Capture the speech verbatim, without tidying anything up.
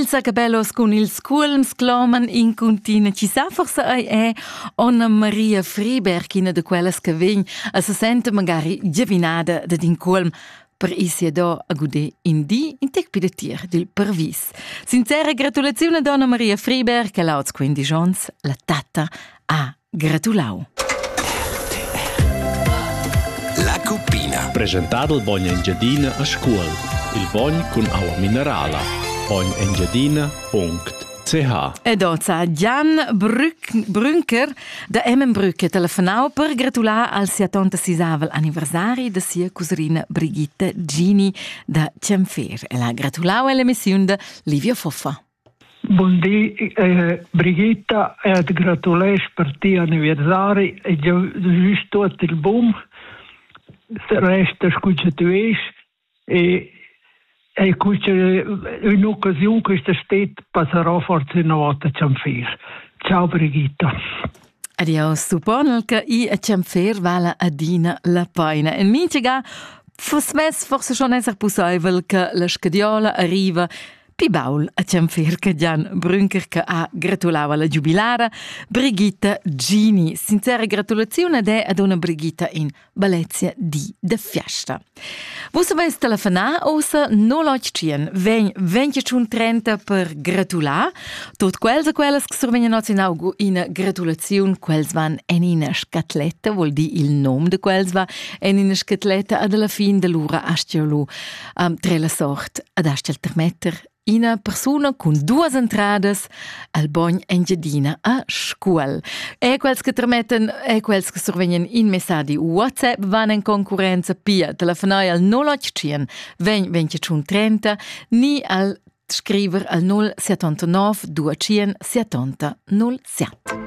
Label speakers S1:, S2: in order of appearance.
S1: Ilsa Cabellos con il Sculms cloman in continua. Ci sa forse ei è Anna Maria Friberg, ina de quelles che vegn a se sente magari giavinada da din colm per isia do a gude in di in tec pidetir del pervis. Sincera gratulazione ad Anna Maria Friberg, che lauts quindi Jones, la tata a gratulau.
S2: La Cuppina.
S3: Presentato il Bogna Engiadina a scuola. Il Bogn con acqua minerale. bogn engiadina punto c h.
S1: E dozza Jan Brück, Brünker da Emmenbrücke telefonau per gratulare al settantaseiesel anniversari da sia cousina Brigitte Gini da Ciamfer. E la gratulau all'emissione da Livia Foffa.
S4: Buondì, eh, Brigitta, e gratulais per ti anniversari e giusto tutto il boom. Resta scucciatues e E un'occasione questa state passerà forse una volta a Ciamfer. Ciao Brigitta.
S1: Adios, suppongo che i a Ciamfer vala a Dina la paina. E mince ga, forse forse schon esser possibile che la scadiola arriva pi baul a Ciamfer che Jan Brünker che ha gratulato alla giubilare Brigitta Gini. Sincera gratulazione de ad una Brigitta in Bellezia di de Fiesta. Voi sapete telefonare o se non lo cien, ven ventiun trenta per gratulare. Tot quels e quelles che sorvengono in gratulazione, quels van en in scatletta, vuol di il nome de quels va en in scatletta ad alla fin dell'ora astiolu um, tre la sort ad astel termetter una persona con due entradas al Bogn Engiadina a scuol. E quels che permettono e quels che sorvengono in messaggi WhatsApp vanno in concorrenza pia telefonare al noll otto cien venti ventiun trenta ni al scriver al noll settantanove duecento settanta noll sette.